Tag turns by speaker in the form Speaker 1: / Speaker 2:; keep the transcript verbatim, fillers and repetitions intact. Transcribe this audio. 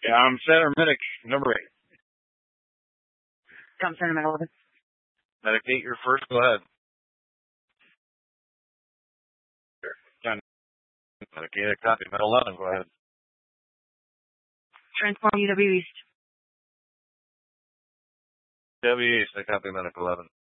Speaker 1: Yeah, I'm center medic number eight.
Speaker 2: Come center medic eleven.
Speaker 1: Medic eight, you're first. Go ahead. John, medic eight, copy. Medic eleven, go ahead.
Speaker 2: Transform U W East.
Speaker 1: W East, I copy medic eleven.